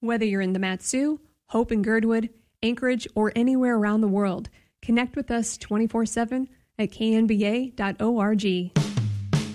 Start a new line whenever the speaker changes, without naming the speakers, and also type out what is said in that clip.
Whether you're in the Mat-Su, Hope and Girdwood, Anchorage, or anywhere around the world, connect with us 24/7 at knba.org.